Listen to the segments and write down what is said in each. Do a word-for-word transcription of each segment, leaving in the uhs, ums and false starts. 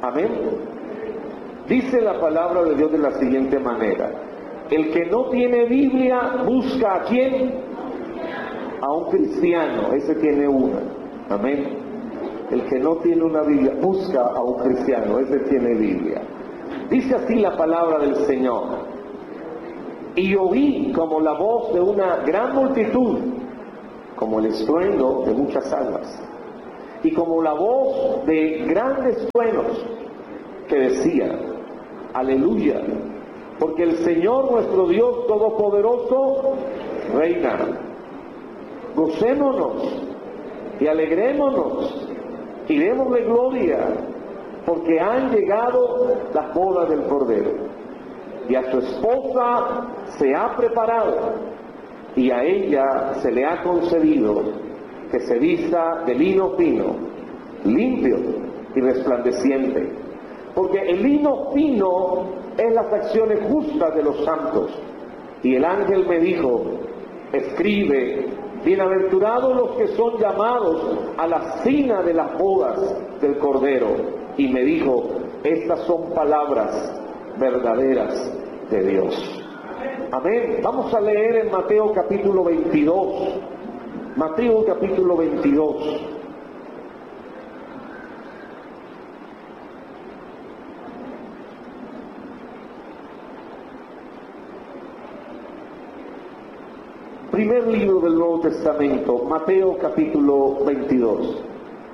Amén. Dice la palabra de Dios de la siguiente manera: el que no tiene Biblia busca a quién, a un cristiano, ese tiene una. Amén. El que no tiene una Biblia busca a un cristiano, ese tiene Biblia. Dice así la palabra del Señor: y oí como la voz de una gran multitud, como el estruendo de muchas aguas, y como la voz de grandes truenos, que decía: aleluya, porque el Señor nuestro Dios Todopoderoso reina. Gocémonos y alegrémonos y démosle gloria, porque han llegado las bodas del Cordero, y a su esposa se ha preparado, y a ella se le ha concedido que se vista de lino fino, limpio y resplandeciente, porque el lino fino es las acciones justas de los santos. Y el ángel me dijo: escribe, bienaventurados los que son llamados a la cena de las bodas del Cordero. Y me dijo: estas son palabras verdaderas de Dios. Amén. Vamos a leer en Mateo capítulo veintidós. Mateo capítulo veintidós. Primer libro del Nuevo Testamento, Mateo capítulo veintidós.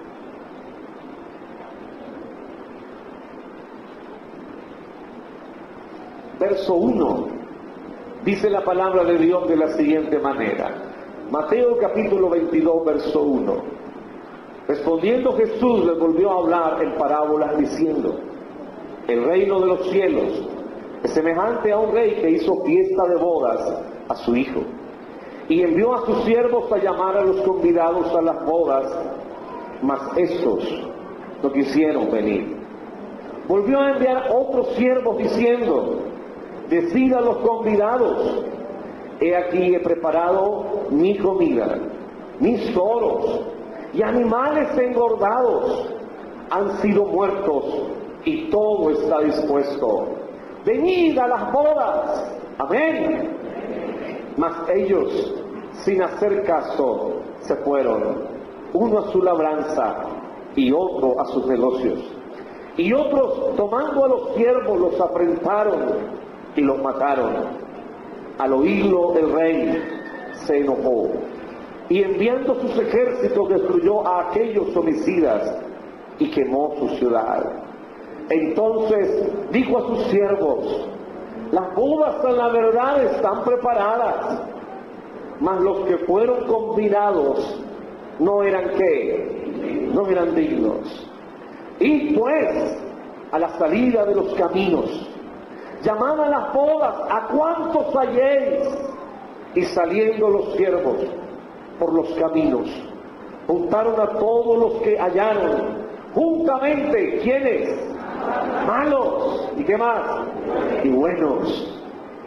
Verso uno, dice la palabra de Dios de la siguiente manera. Mateo capítulo veintidós, verso uno. Respondiendo Jesús les volvió a hablar en parábolas diciendo: el reino de los cielos es semejante a un rey que hizo fiesta de bodas a su hijo, y envió a sus siervos a llamar a los convidados a las bodas, mas estos no quisieron venir. Volvió a enviar otros siervos diciendo: decid a los convidados, he aquí he preparado mi comida, mis toros y animales engordados han sido muertos, y todo está dispuesto. Venid a las bodas. Amén. Mas ellos, sin hacer caso, se fueron, uno a su labranza y otro a sus negocios. Y otros, tomando a los siervos, los afrentaron y los mataron. Al oírlo el rey se enojó, y enviando sus ejércitos destruyó a aquellos homicidas y quemó su ciudad. Entonces dijo a sus siervos: las bodas en la verdad están preparadas, mas los que fueron convidados no eran ¿qué? No eran dignos. Y pues a la salida de los caminos, llamad a las bodas a cuantos halléis. Y saliendo los siervos por los caminos, juntaron a todos los que hallaron, juntamente, ¿quiénes? Malos. ¿Y qué más? Y buenos.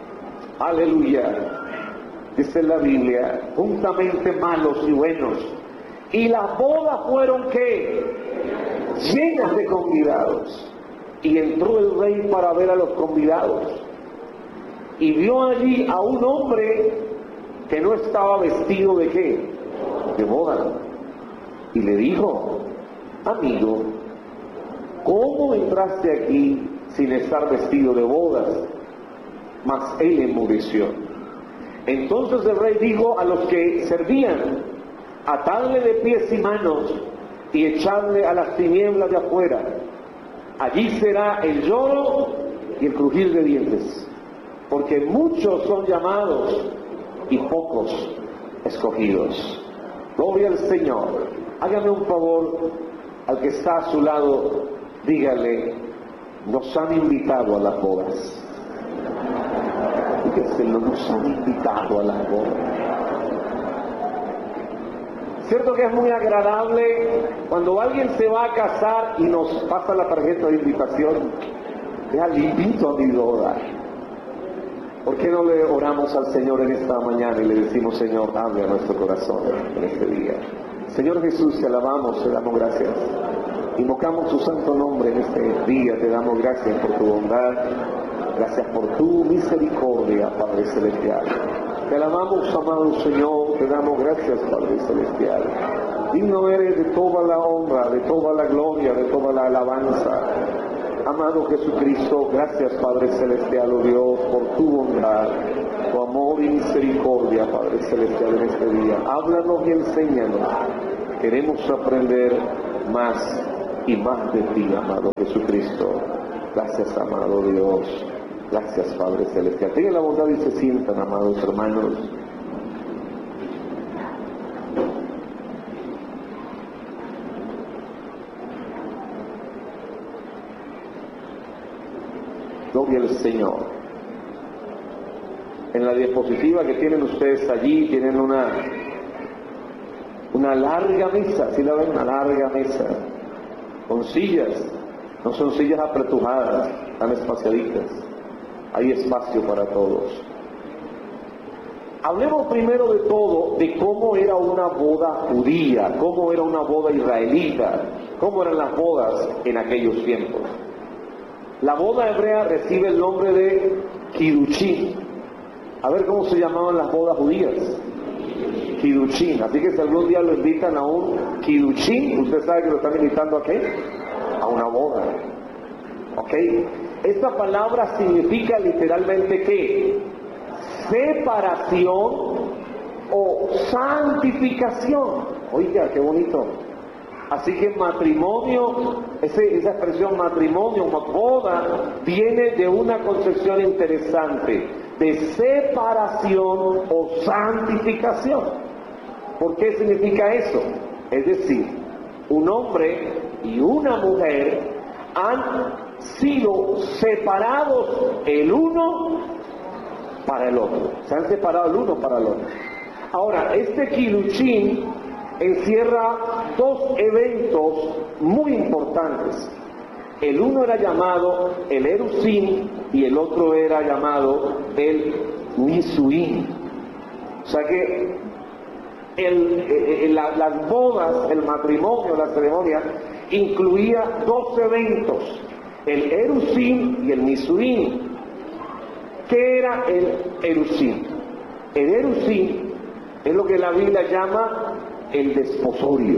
Aleluya. Dice la Biblia: juntamente malos y buenos. Y las bodas fueron ¿qué? Llenas de convidados. Y entró el rey para ver a los convidados, y vio allí a un hombre que no estaba vestido de ¿qué? De boda. Y le dijo: amigo, ¿cómo entraste aquí sin estar vestido de bodas? Mas él enmudeció. Entonces el rey dijo a los que servían: atadle de pies y manos y echadle a las tinieblas de afuera. Allí será el lloro y el crujir de dientes, porque muchos son llamados y pocos escogidos. Gloria al Señor. Hágame un favor, al que está a su lado, dígale: nos han invitado a las bodas. Dígaselo: nos han invitado a las bodas. Cierto que es muy agradable cuando alguien se va a casar y nos pasa la tarjeta de invitación. Ya le invito a mi boda. ¿Por qué no le oramos al Señor en esta mañana y le decimos: Señor, hable a nuestro corazón en este día? Señor Jesús, te alabamos, te damos gracias. invocamos tu santo nombre en este día, te damos gracias por tu bondad, gracias por tu misericordia, Padre Celestial. Te alabamos, amado Señor, te damos gracias, Padre Celestial. Digno eres de toda la honra, de toda la gloria, de toda la alabanza. Amado Jesucristo, gracias, Padre Celestial, oh Dios, por tu bondad, tu amor y misericordia, Padre Celestial, en este día. Háblanos y enséñanos. Queremos aprender más y más de ti, amado Jesucristo. Gracias, amado Dios. Gracias, Padre Celestial. Tengan la bondad y se sientan, amados hermanos. Gloria al Señor. En la diapositiva que tienen ustedes allí, tienen una, una larga mesa, ¿sí la ven? Una larga mesa, con sillas. No son sillas apretujadas, tan espaciaditas. Hay espacio para todos. Hablemos primero de todo de cómo era una boda judía, cómo era una boda israelita, cómo eran las bodas en aquellos tiempos. La boda hebrea recibe el nombre de Kiddushin. A ver cómo se llamaban las bodas judías. Kiddushin. Así que si algún día lo invitan a un Kiddushin, usted sabe que lo están invitando a qué? A una boda. ¿Ok? Esta palabra significa literalmente ¿qué? Separación o santificación. Oiga, qué bonito. Así que matrimonio, ese, esa expresión matrimonio, boda, viene de una concepción interesante, de separación o santificación. ¿Por qué significa eso? Es decir, un hombre y una mujer han sido separados el uno para el otro. Se han separado el uno para el otro. Ahora, este Kiddushin encierra dos eventos muy importantes. El uno era llamado el Erusin y el otro era llamado el Nisuin. O sea que el, el, la, las bodas, el matrimonio, la ceremonia, incluía dos eventos, el Erusin y el Nisuin. ¿Qué era el Erusin? El Erusin es lo que la Biblia llama el desposorio.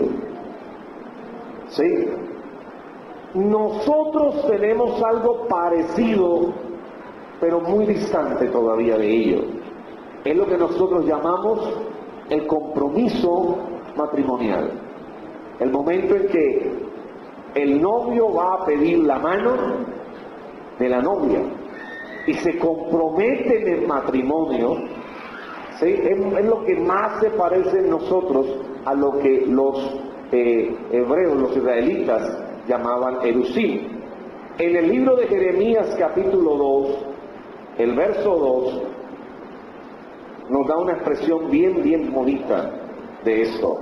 ¿Sí? Nosotros tenemos algo parecido, pero muy distante todavía de ello. Es lo que nosotros llamamos el compromiso matrimonial. El momento en que el novio va a pedir la mano de la novia y se compromete en el matrimonio. ¿Sí? Es, es lo que más se parece en nosotros a lo que los eh, hebreos, los israelitas, llamaban Erusim. En el libro de Jeremías capítulo dos, el verso dos, nos da una expresión bien, bien bonita de esto.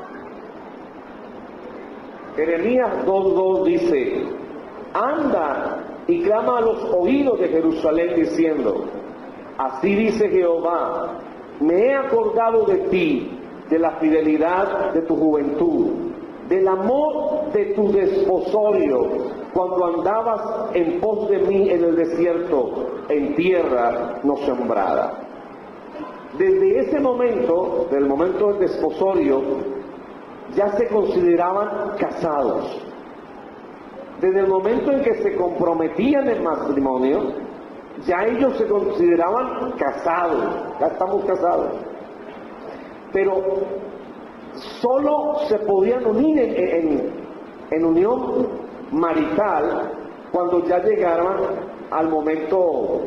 Jeremías dos dos dice: anda y clama a los oídos de Jerusalén diciendo, así dice Jehová, me he acordado de ti, de la fidelidad de tu juventud, del amor de tu desposorio, cuando andabas en pos de mí en el desierto, en tierra no sembrada. Desde ese momento, del momento del desposorio, ya se consideraban casados. Desde el momento en que se comprometían en matrimonio, ya ellos se consideraban casados, ya estamos casados. Pero solo se podían unir en, en, en unión marital cuando ya llegaban al momento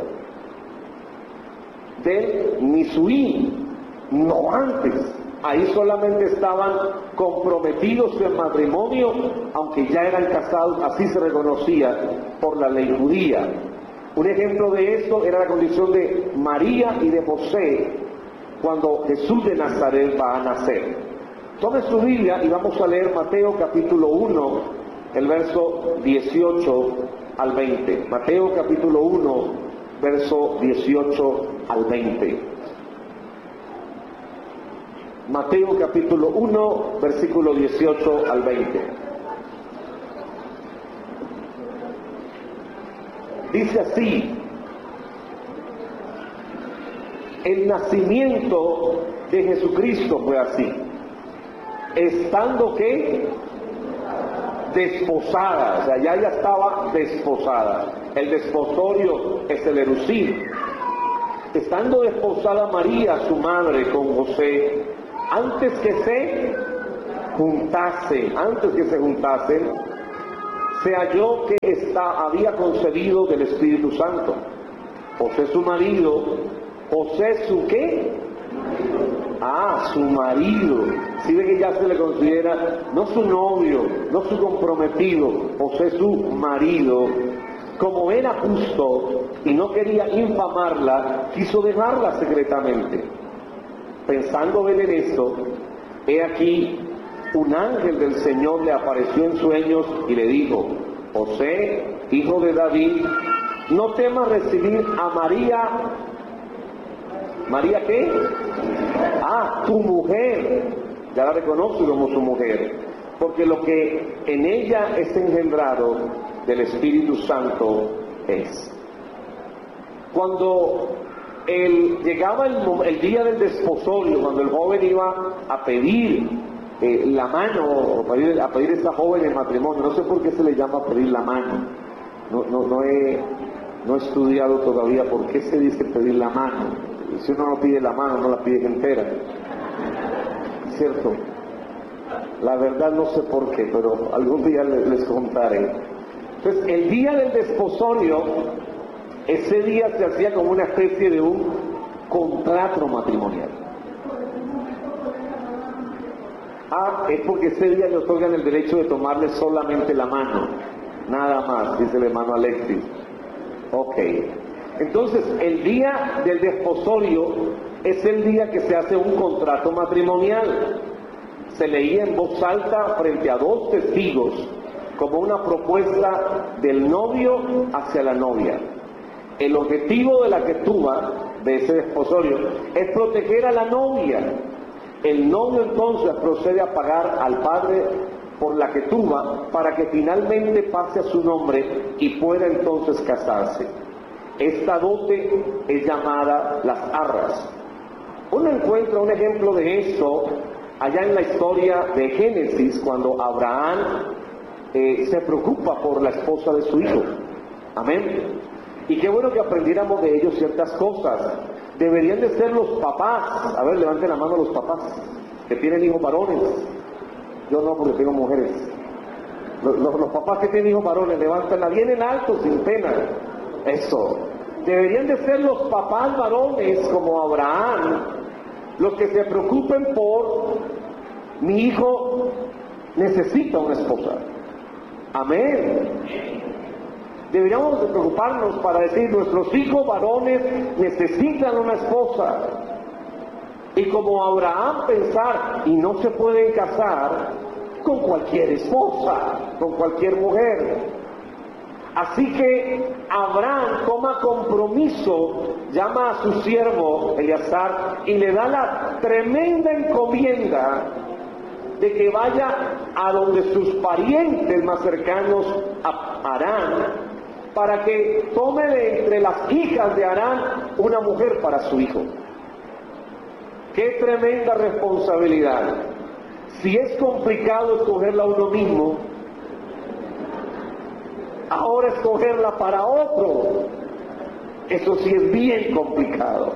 del Nisuí, no antes. Ahí solamente estaban comprometidos en matrimonio, aunque ya eran casados, así se reconocía por la ley judía. Un ejemplo de esto era la condición de María y de José cuando Jesús de Nazaret va a nacer. Tome su Biblia y vamos a leer Mateo capítulo uno, el verso dieciocho al veinte. Mateo capítulo uno, verso dieciocho al veinte. Mateo capítulo uno, versículo dieciocho al veinte. Dice así: el nacimiento de Jesucristo fue así, estando que desposada, o sea, ya ella estaba desposada. El desposorio es el erucir. Estando desposada María, su madre, con José, antes que se juntasen, antes que se juntasen, se halló que esta había concebido del Espíritu Santo. José su marido, José su ¿qué? Ah, su marido. Si ve que ya se le considera no su novio, no su comprometido, José su marido. Como era justo y no quería infamarla, quiso dejarla secretamente. Pensando él en esto, he aquí, un ángel del Señor le apareció en sueños y le dijo: José, hijo de David, no temas recibir a María. ¿María qué? Ah, tu mujer. Ya la reconoce como su mujer, porque lo que en ella es engendrado del Espíritu Santo es. Cuando el, llegaba el, el día del desposorio, cuando el joven iba a pedir eh, la mano, o pedir, a pedir a esta joven en matrimonio, no sé por qué se le llama pedir la mano, no, no, no, he, no he estudiado todavía por qué se dice pedir la mano. Si uno no pide la mano, no la pide entera, ¿cierto? La verdad no sé por qué, pero algún día les, les contaré. Entonces, el día del desposorio, ese día se hacía como una especie de un contrato matrimonial. Ah, es porque ese día le otorgan el derecho de tomarle solamente la mano, nada más, dice el hermano Alexis. Ok. Entonces, el día del desposorio es el día que se hace un contrato matrimonial. Se leía en voz alta frente a dos testigos, como una propuesta del novio hacia la novia. El objetivo de la que tuva, de ese desposorio, es proteger a la novia. El novio entonces procede a pagar al padre por la que tuva para que finalmente pase a su nombre y pueda entonces casarse. Esta dote es llamada las arras. Uno encuentra un ejemplo de esto allá en la historia de Génesis, cuando Abraham eh, se preocupa por la esposa de su hijo. Amén. Y qué bueno que aprendiéramos de ellos ciertas cosas. Deberían de ser los papás. A ver, levanten la mano los papás que tienen hijos varones. Yo no, porque tengo mujeres. Los, los, los papás que tienen hijos varones, levántenla bien en alto, sin pena. Eso. Deberían de ser los papás varones como Abraham, los que se preocupen por: mi hijo necesita una esposa. Amén. Deberíamos de preocuparnos para decir: nuestros hijos varones necesitan una esposa. Y como Abraham pensar: y no se pueden casar con cualquier esposa, con cualquier mujer. Así que Abraham toma compromiso, llama a su siervo Eleazar y le da la tremenda encomienda de que vaya a donde sus parientes más cercanos a Harán, para que tome de entre las hijas de Harán una mujer para su hijo. ¡Qué tremenda responsabilidad! Si es complicado escogerla a uno mismo, ahora escogerla para otro, eso sí es bien complicado.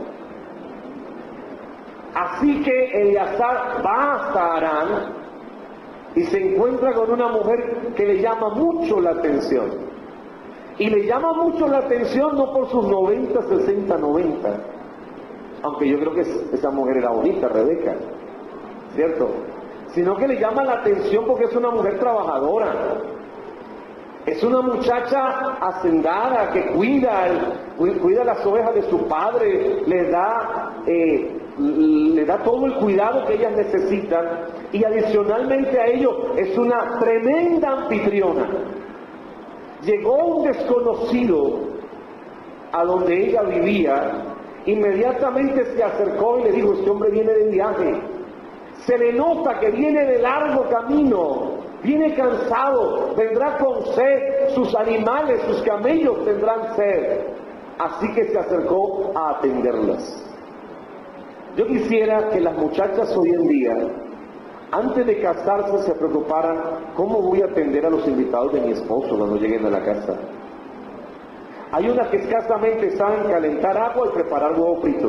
Así que Eleazar va hasta Harán y se encuentra con una mujer que le llama mucho la atención. Y le llama mucho la atención no por sus noventa, sesenta, noventa, aunque yo creo que esa mujer era bonita, Rebeca, ¿cierto? Sino que le llama la atención porque es una mujer trabajadora. Es una muchacha hacendada que cuida, cuida las ovejas de su padre, le da, eh, le da todo el cuidado que ellas necesitan, y adicionalmente a ello es una tremenda anfitriona. Llegó un desconocido a donde ella vivía, inmediatamente se acercó y le dijo: este hombre viene de viaje, se le nota que viene de largo camino, viene cansado, vendrá con sed, sus animales, sus camellos tendrán sed. Así que se acercó a atenderlas. Yo quisiera que las muchachas hoy en día, antes de casarse, se preocuparan: ¿cómo voy a atender a los invitados de mi esposo cuando lleguen a la casa? Hay unas que escasamente saben calentar agua y preparar huevos fritos,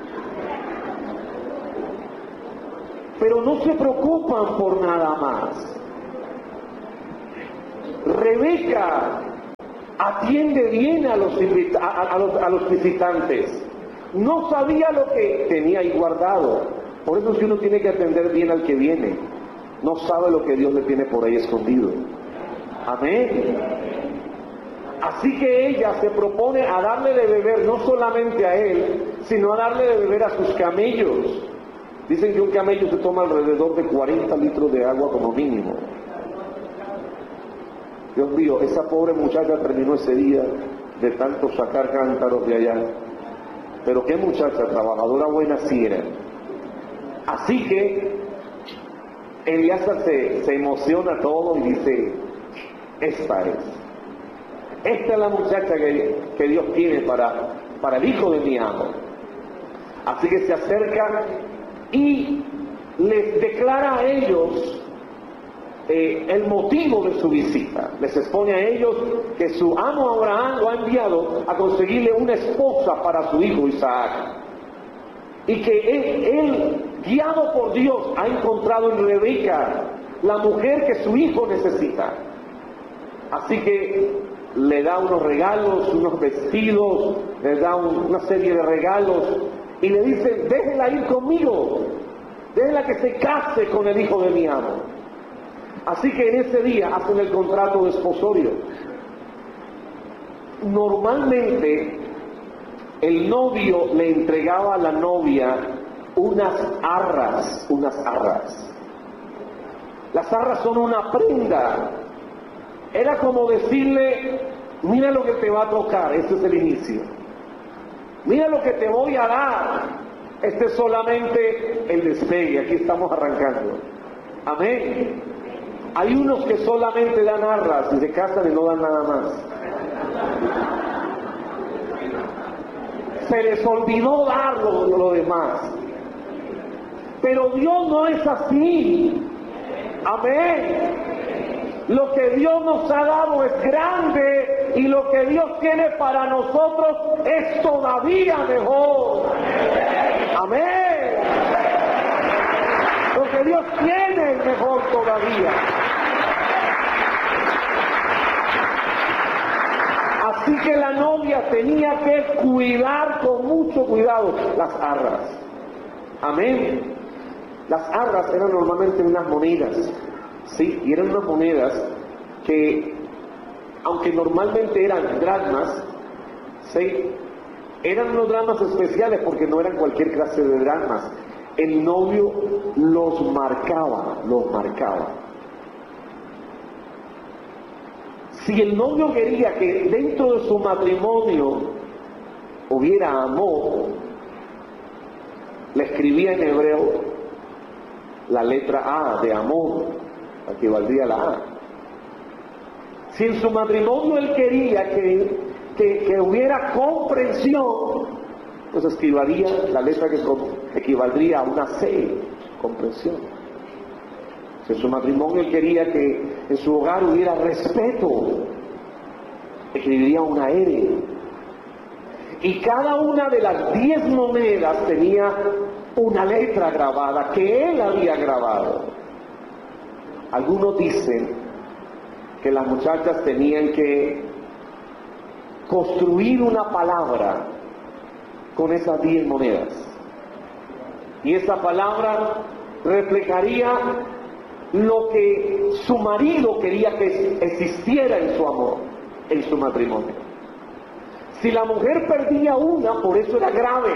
pero no se preocupan por nada más. Rebeca atiende bien a los, invita- a, a, los, a los visitantes. No sabía lo que tenía ahí guardado. Por eso, si uno tiene que atender bien al que viene, no sabe lo que Dios le tiene por ahí escondido. Amén. Así que ella se propone a darle de beber no solamente a él, sino a darle de beber a sus camellos. Dicen que un camello se toma alrededor de cuarenta litros de agua como mínimo. Dios mío, esa pobre muchacha terminó ese día de tanto sacar cántaros de allá. Pero qué muchacha, trabajadora buena sí era. Así que Eliezer se, se emociona todo y dice: esta es. Esta es la muchacha que, que Dios tiene para, para el hijo de mi amo. Así que se acerca y les declara a ellos eh, el motivo de su visita. Les expone a ellos que su amo Abraham lo ha enviado a conseguirle una esposa para su hijo Isaac, y que él, él, guiado por Dios, ha encontrado en Rebeca la mujer que su hijo necesita. Así que le da unos regalos, unos vestidos, le da un, una serie de regalos, y le dice: déjela ir conmigo, déjela que se case con el hijo de mi amo. Así que en ese día hacen el contrato de esposorio. Normalmente el novio le entregaba a la novia unas arras, unas arras. Las arras son una prenda. Era como decirle: mira lo que te va a tocar, este es el inicio. Mira lo que te voy a dar, este es solamente el despegue, aquí estamos arrancando. Amén. Hay unos que solamente dan arras y se casan y no dan nada más. Se les olvidó dar lo, lo demás. Pero Dios no es así. Amén. Lo que Dios nos ha dado es grande, y lo que Dios tiene para nosotros es todavía mejor. Amén. Lo que Dios tiene es mejor todavía. Así que la novia tenía que cuidar con mucho cuidado las arras. Amén. Las arras eran normalmente unas monedas, ¿sí? Y eran unas monedas que, aunque normalmente eran dracmas, ¿sí?, eran unos dracmas especiales porque no eran cualquier clase de dracmas. El novio los marcaba, los marcaba. Si el novio quería que dentro de su matrimonio hubiera amor, le escribía en hebreo la letra A de amor, aquí valdría la A. Si en su matrimonio él quería que, que, que hubiera comprensión, pues escribiría la letra que equivaldría a una C, comprensión. Si en su matrimonio él quería que en su hogar hubiera respeto, escribiría una R. Y cada una de las diez monedas tenía una letra grabada que él había grabado. Algunos dicen que las muchachas tenían que construir una palabra con esas diez monedas, y esa palabra reflejaría lo que su marido quería que existiera en su amor, en su matrimonio. Si la mujer perdía una, por eso era grave,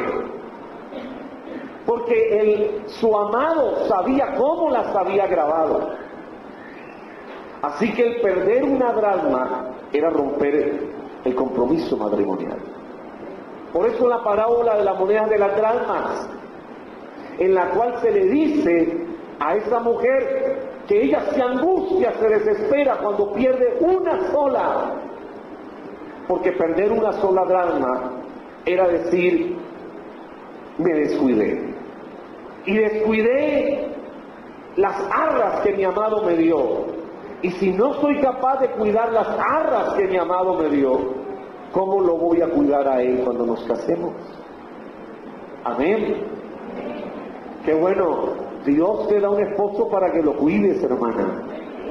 porque el, su amado sabía cómo las había grabado. Así que el perder una dracma era romper el compromiso matrimonial. Por eso la parábola de la moneda de las dracmas, en la cual se le dice a esa mujer: que ella se angustia, se desespera cuando pierde una sola, porque perder una sola dracma era decir, me descuidé, y descuidé las arras que mi amado me dio, y si no soy capaz de cuidar las arras que mi amado me dio, ¿cómo lo voy a cuidar a él cuando nos casemos? Amén. Qué bueno, Dios te da un esposo para que lo cuides, hermana.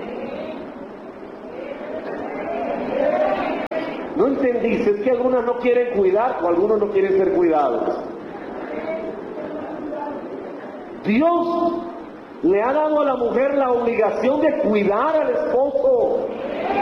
No entendiste, es que algunas no quieren cuidar o algunos no quieren ser cuidados. Dios le ha dado a la mujer la obligación de cuidar al esposo.